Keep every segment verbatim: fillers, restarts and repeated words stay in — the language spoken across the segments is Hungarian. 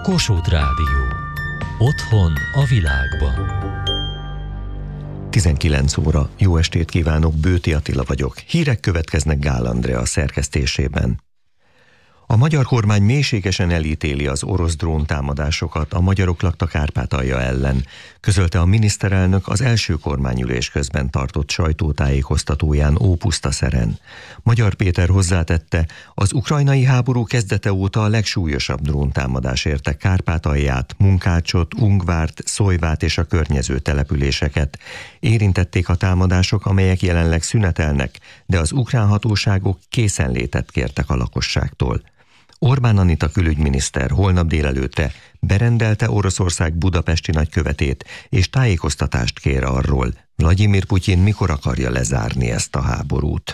Kossuth Rádió. Otthon a világban. tizenkilenc óra. Jó estét kívánok, Bőti Attila vagyok. Hírek következnek Gál Andrea szerkesztésében. A magyar kormány mélységesen elítéli az orosz dróntámadásokat a magyarok lakta Kárpátalja ellen, közölte a miniszterelnök az első kormányülés közben tartott sajtótájékoztatóján Ópusztaszeren. Magyar Péter hozzátette, az ukrajnai háború kezdete óta a legsúlyosabb dróntámadás érte Kárpátalját, Munkácsot, Ungvárt, Szojvát és a környező településeket. Érintették a támadások, amelyek jelenleg szünetelnek, de az ukrán hatóságok készenlétet kértek a lakosságtól. Orbán Anita külügyminiszter holnap délelőttre berendelte Oroszország budapesti nagykövetét, és tájékoztatást kér arról, Vlagyimir Putyin mikor akarja lezárni ezt a háborút.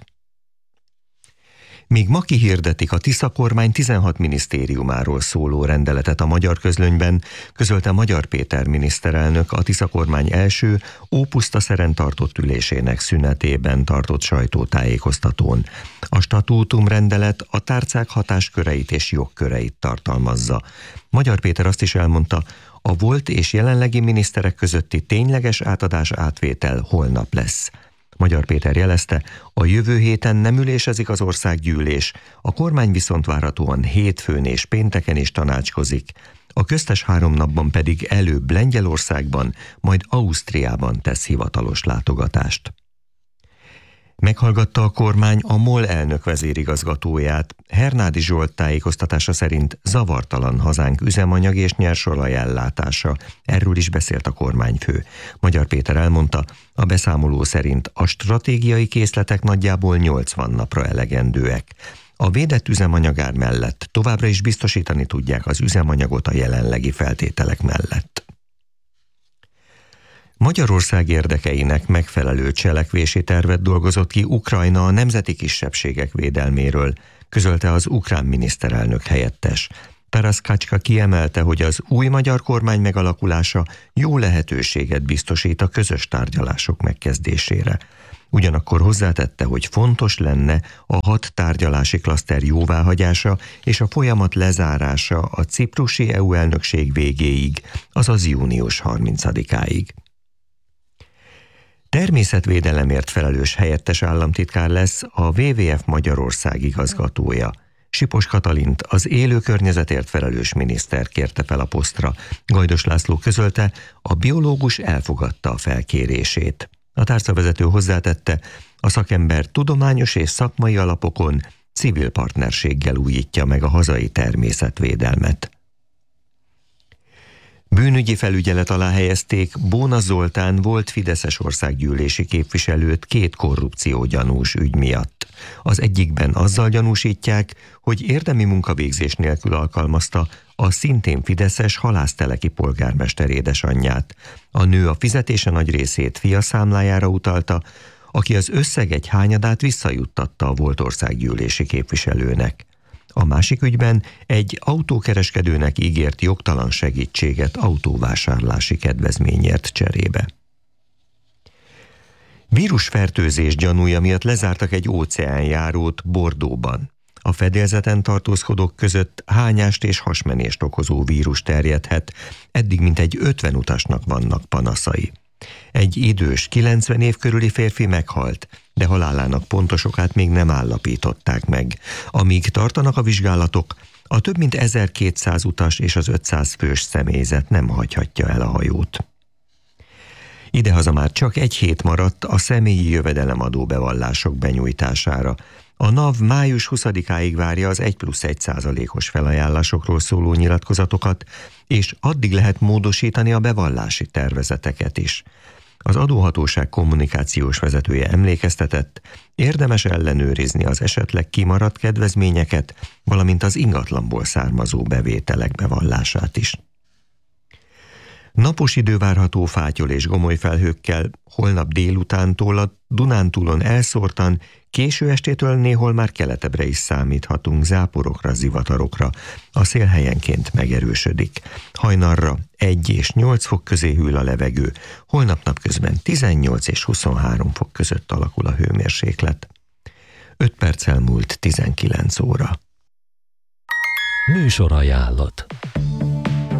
Míg ma kihirdetik a Tisza kormány tizenhat minisztériumáról szóló rendeletet a Magyar Közlönyben, közölte Magyar Péter miniszterelnök a Tisza kormány első Ópusztaszeren tartott ülésének szünetében tartott sajtótájékoztatón. A statútum rendelet a tárcák hatásköreit és jogköreit tartalmazza. Magyar Péter azt is elmondta, a volt és jelenlegi miniszterek közötti tényleges átadás átvétel holnap lesz. Magyar Péter jelezte, a jövő héten nem ülésezik az országgyűlés, a kormány viszont várhatóan hétfőn és pénteken is tanácskozik, a köztes három napban pedig előbb Lengyelországban, majd Ausztriában tesz hivatalos látogatást. Meghallgatta a kormány a MOL elnök vezérigazgatóját. Hernádi Zsolt tájékoztatása szerint zavartalan hazánk üzemanyag és nyersolaj ellátása. Erről is beszélt a kormányfő. Magyar Péter elmondta, a beszámoló szerint a stratégiai készletek nagyjából nyolcvan napra elegendőek. A védett üzemanyagár mellett továbbra is biztosítani tudják az üzemanyagot a jelenlegi feltételek mellett. Magyarország érdekeinek megfelelő cselekvési tervet dolgozott ki Ukrajna a nemzeti kisebbségek védelméről, közölte az ukrán miniszterelnök helyettes. Taras Kacska kiemelte, hogy az új magyar kormány megalakulása jó lehetőséget biztosít a közös tárgyalások megkezdésére. Ugyanakkor hozzátette, hogy fontos lenne a hat tárgyalási klaszter jóváhagyása és a folyamat lezárása a ciprusi é u elnökség végéig, azaz június harmincadikáig. Természetvédelemért felelős helyettes államtitkár lesz a dupla vé vé ef Magyarország igazgatója. Sipos Katalint, az élő környezetért felelős miniszter kérte fel a posztra. Gajdos László közölte, a biológus elfogadta a felkérését. A tárcavezető hozzátette, a szakember tudományos és szakmai alapokon, civil partnerséggel újítja meg a hazai természetvédelmet. Bűnügyi felügyelet alá helyezték Bóna Zoltán volt fideszes országgyűlési képviselőt két korrupciógyanús ügy miatt. Az egyikben azzal gyanúsítják, hogy érdemi munkavégzés nélkül alkalmazta a szintén fideszes halászteleki polgármester édesanyját. A nő a fizetése nagy részét fia számlájára utalta, aki az összeg egy hányadát visszajuttatta a volt országgyűlési képviselőnek. A másik ügyben egy autókereskedőnek ígért jogtalan segítséget autóvásárlási kedvezményért cserébe. Vírusfertőzés gyanúja miatt lezártak egy óceánjárót Bordeauxban. A fedélzeten tartózkodók között hányást és hasmenést okozó vírus terjedhet, eddig mintegy ötven utasnak vannak panaszai. Egy idős, kilencven év körüli férfi meghalt, de halálának pontos okát még nem állapították meg. Amíg tartanak a vizsgálatok, a több mint ezerkétszáz utas és az ötszáz fős személyzet nem hagyhatja el a hajót. Idehaza már csak egy hét maradt a személyi jövedelemadó bevallások benyújtására. A NAV május huszadikáig várja az egy plusz egy százalékos felajánlásokról szóló nyilatkozatokat, és addig lehet módosítani a bevallási tervezeteket is. Az adóhatóság kommunikációs vezetője emlékeztetett, érdemes ellenőrizni az esetleg kimaradt kedvezményeket, valamint az ingatlanból származó bevételek bevallását is. Napos idő várható fátyol és gomoly felhőkkel, holnap délutántól a Dunántúlon elszórtan, késő estétől néhol már keletebbre is számíthatunk záporokra, zivatarokra. A szél helyenként megerősödik. Hajnalra egy és nyolc fok közé hűl a levegő, holnap napközben tizennyolc és huszonhárom fok között alakul a hőmérséklet. öt perccel múlt tizenkilenc óra. Műsorajánlat.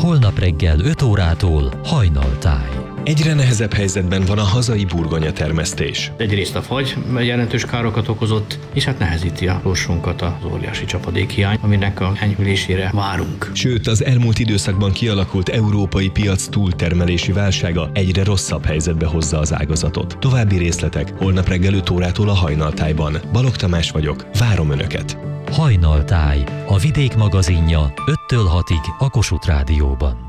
holnap reggel öt órától Hajnaltáj. Egyre nehezebb helyzetben van a hazai burgonya termesztés. Egyrészt a fagy jelentős károkat okozott, és hát nehezíti a sorsunkat az óriási csapadékhiány, aminek a enyhülésére várunk. Sőt, az elmúlt időszakban kialakult európai piac túltermelési válsága egyre rosszabb helyzetbe hozza az ágazatot. További részletek holnap reggel öt órától a Hajnaltájban. Balogh Tamás vagyok, várom Önöket! Hajnaltáj, a Vidék magazinja öttől hatig a Kossuth Rádióban.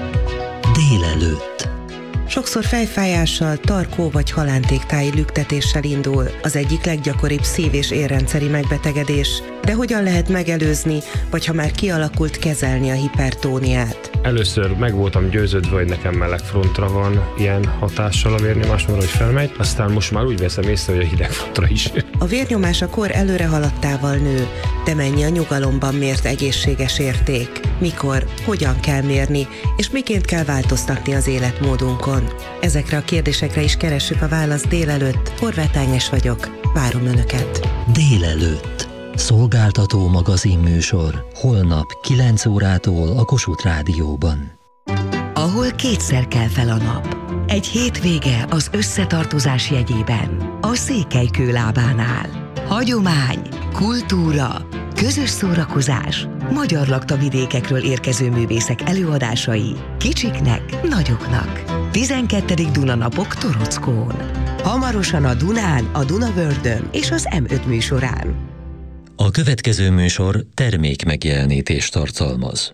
Délelőtt. Sokszor fejfájással, tarkó vagy halántéktáji lüktetéssel indul, az egyik leggyakoribb szív- és érrendszeri megbetegedés. De hogyan lehet megelőzni, vagy ha már kialakult, kezelni a hipertóniát? Először meg voltam győződve, hogy nekem melegfrontra van ilyen hatással a vérnyomásomra, hogy felmegy, aztán most már úgy veszem észre, hogy a hidegfrontra is. A vérnyomás a kor előre haladtával nő, de mennyi a nyugalomban mért egészséges érték? Mikor, hogyan kell mérni, és miként kell változtatni az életmódunkon? Ezekre a kérdésekre is keressük a választ délelőtt. Horváth Ágnes vagyok, várom Önöket. Délelőtt. Szolgáltató magazinműsor. Holnap kilenc órától a Kossuth Rádióban. Ahol kétszer kell fel a nap. Egy hétvége az összetartozás jegyében. A Székelykő lábánál. Hagyomány, kultúra, közös szórakozás, magyar laktavidékekről érkező művészek előadásai, kicsiknek, nagyoknak. tizenkettedik Dunanapok Torockón. Hamarosan a Dunán, a Dunavördön és az em öt műsorán. A következő műsor termékmegjelenítést tartalmaz.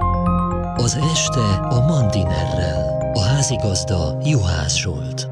Az este a Mandinerrel. A házigazda Juhász Zsolt.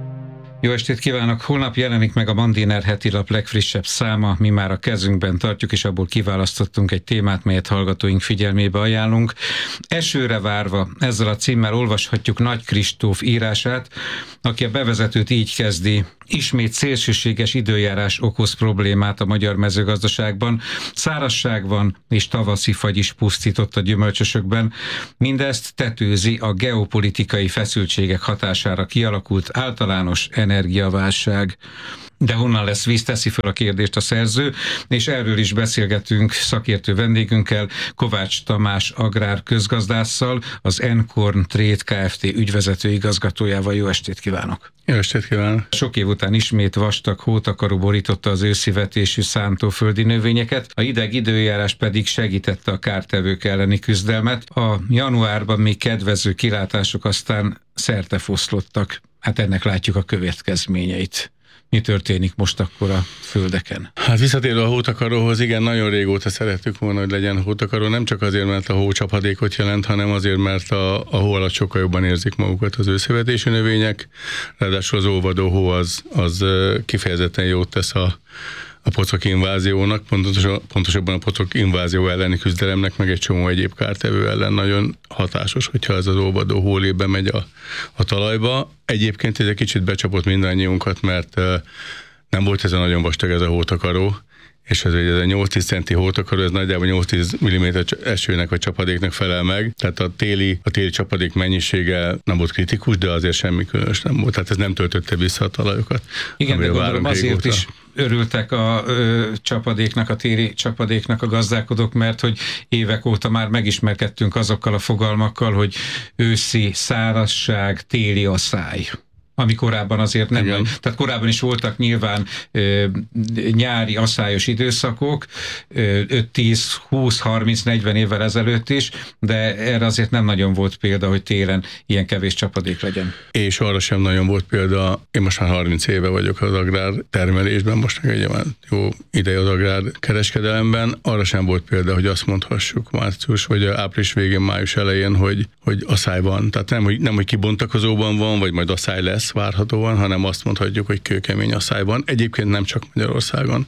Jó estét kívánok! Holnap jelenik meg a Mandiner hetilap legfrissebb száma, mi már a kezünkben tartjuk, és abból kiválasztottunk egy témát, melyet hallgatóink figyelmébe ajánlunk. Esőre várva, ezzel a címmel olvashatjuk Nagy Kristóf írását, aki a bevezetőt így kezdi. Ismét szélsőséges időjárás okoz problémát a magyar mezőgazdaságban, szárazság van és tavaszi fagy is pusztított a gyümölcsösökben. Mindezt tetőzi a geopolitikai feszültségek hatására kialakult általános energiaválság. De honnan lesz víz, teszi fel a kérdést a szerző, és erről is beszélgetünk szakértő vendégünkkel, Kovács Tamás agrár közgazdásszal, az Enkorn Trade Kft. Ügyvezető igazgatójával. Jó estét kívánok! Jó estét kívánok! Sok év után ismét vastag hótakaró borította az őszi vetésű szántóföldi növényeket, a hideg időjárás pedig segítette a kártevők elleni küzdelmet. A januárban még kedvező kilátások aztán szertefoszlottak. Hát ennek látjuk a következményeit. Mi történik most akkor a földeken? Hát visszatérve a hótakaróhoz, igen, nagyon régóta szerettük volna, hogy legyen hótakaró, nem csak azért, mert a hó csapadékot jelent, hanem azért, mert a, a hó alatt sokkal jobban érzik magukat az őszivetésű növények, ráadásul az olvadó hó az, az kifejezetten jót tesz a a pocok inváziónak, pontosan, pontosabban a pocok invázió elleni küzdelemnek, meg egy csomó egyéb kártevő ellen nagyon hatásos, hogyha ez az olvadó hólébe megy a, a talajba. Egyébként ez egy kicsit becsapott mindannyiunkat, mert uh, nem volt ez a nagyon vastag ez a hótakaró, és ez egy nyolc-tíz centi hótakaró, ez nagyjából nyolc-tíz milliméter esőnek vagy csapadéknak felel meg. Tehát a téli, a téli csapadék mennyisége nem volt kritikus, de azért semmi különös nem volt. Tehát ez nem töltötte vissza a talajokat. Igen, de gondolom azért régóta is örültek a ö, csapadéknak, a téli csapadéknak a gazdálkodók, mert hogy évek óta már megismerkedtünk azokkal a fogalmakkal, hogy őszi szárazság, téli aszály. Ami korábban azért nem, igen. Tehát korábban is voltak nyilván ö, nyári aszályos időszakok, öt, tíz, húsz, harminc, negyven évvel ezelőtt is, de erre azért nem nagyon volt példa, hogy télen ilyen kevés csapadék legyen. És arra sem nagyon volt példa, én most már harminc éve vagyok az agrár termelésben, most meg egy jó ideje az agrár kereskedelemben, arra sem volt példa, hogy azt mondhassuk március vagy április végén, május elején, hogy, hogy aszály van. Tehát nem, hogy, nem, hogy kibontakozóban van, vagy majd aszály lesz várhatóan, hanem azt mondhatjuk, hogy kőkemény aszály van. Egyébként nem csak Magyarországon.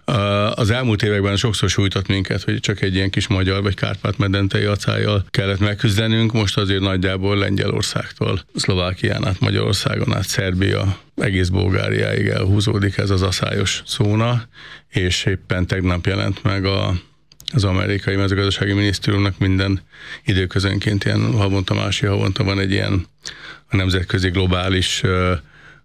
Az elmúlt években sokszor sújtott minket, hogy csak egy ilyen kis magyar vagy Kárpát-medentei aszályjal kellett megküzdenünk, most azért nagyjából Lengyelországtól, Szlovákián át, Magyarországon át, Szerbia, egész Bulgáriáig elhúzódik ez az aszályos zóna, és éppen tegnap jelent meg a az amerikai mezőgazdasági minisztériumnak minden időközönként ilyen havonta, másik havonta van egy ilyen a nemzetközi globális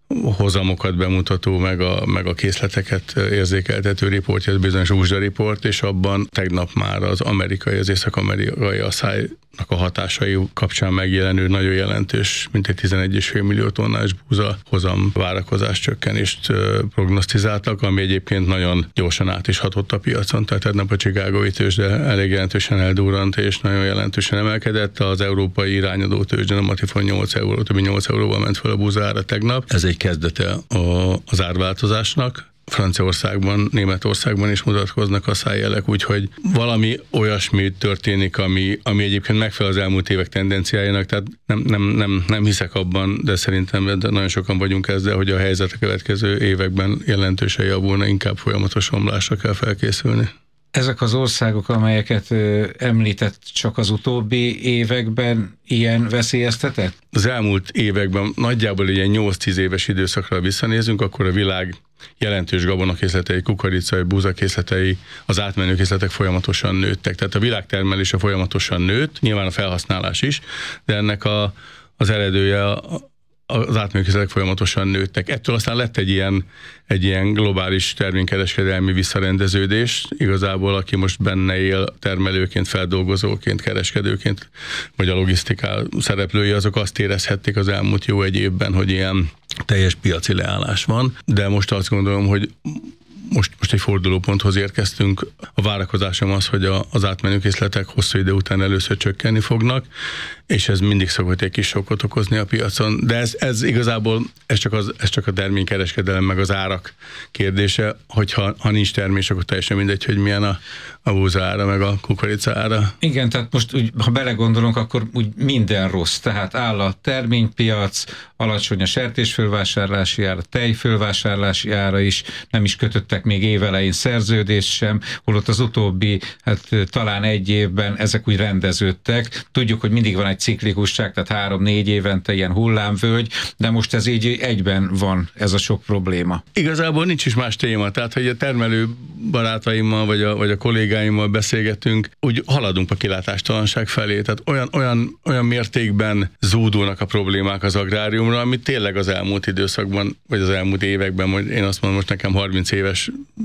hozamokat bemutató, meg a, meg a készleteket érzékeltető riportja, ez bizonyos U S D A riport, és abban tegnap már az amerikai, az észak-amerikai asszálynak a hatásai kapcsán megjelenő nagyon jelentős, mintegy tizenegy egész öt millió tonnás búza hozam várakozás csökkenést prognosztizáltak, ami egyébként nagyon gyorsan át is hatott a piacon, tehát tegnap a Chicagói tőzsde elég jelentősen eldurrant, és nagyon jelentősen emelkedett. Az európai irányadó tőzsde, a Matifon nyolc euró, többi nyolc euróval ment fel a búza ára tegnap. Ez egy kezdete a, az árváltozásnak. Franciaországban, Németországban is mutatkoznak a szájjelek, úgyhogy valami olyasmi történik, ami, ami egyébként megfelel az elmúlt évek tendenciájának, tehát nem, nem, nem, nem hiszek abban, de szerintem nagyon sokan vagyunk ezzel, hogy a helyzet a következő években jelentősen javulna, inkább folyamatos omlásra kell felkészülni. Ezek az országok, amelyeket említett, csak az utóbbi években ilyen veszélyeztetett? Az elmúlt években nagyjából egy ilyen nyolc-tíz éves időszakra visszanézünk, akkor a világ jelentős gabonakészletei, kukoricai, búzakészletei, az átmenőkészletek folyamatosan nőttek. Tehát a világtermelése folyamatosan nőtt, nyilván a felhasználás is, de ennek a, az eredője a az átmenőkészletek folyamatosan nőttek. Ettől aztán lett egy ilyen, egy ilyen globális terménykereskedelmi visszarendeződés. Igazából, aki most benne él termelőként, feldolgozóként, kereskedőként, vagy a logisztikál szereplői, azok azt érezhették az elmúlt jó egy évben, hogy ilyen teljes piaci leállás van. De most azt gondolom, hogy Most, most egy fordulóponthoz érkeztünk. A várakozásom az, hogy a, az átmenőkészletek hosszú idő után először csökkenni fognak, és ez mindig szokott egy kis sokkot okozni a piacon. De ez, ez igazából ez csak, az, ez csak a terménykereskedelem meg az árak kérdése, hogyha ha nincs termés, akkor teljesen mindegy, hogy milyen a, a búza ára meg a kukorica ára. Igen, tehát most úgy, ha belegondolunk, akkor úgy minden rossz. Tehát áll a terménypiac, alacsony a sertésfölvásárlási ára, tejfölvásárlási ára is, nem is kötöttek még évelején szerződés sem, holott az utóbbi, hát talán egy évben ezek úgy rendeződtek. Tudjuk, hogy mindig van egy ciklikusság, tehát három-négy évente ilyen hullámvölgy, de most ez így egyben van, ez a sok probléma. Igazából nincs is más téma, tehát hogy a termelő barátaimmal, vagy a, vagy a kollégáimmal beszélgetünk, úgy haladunk a kilátástalanság felé, tehát olyan, olyan, olyan mértékben zúdulnak a problémák az agráriumra, amit tényleg az elmúlt időszakban, vagy az elmúlt években, én azt mondom, most nekem harminc éves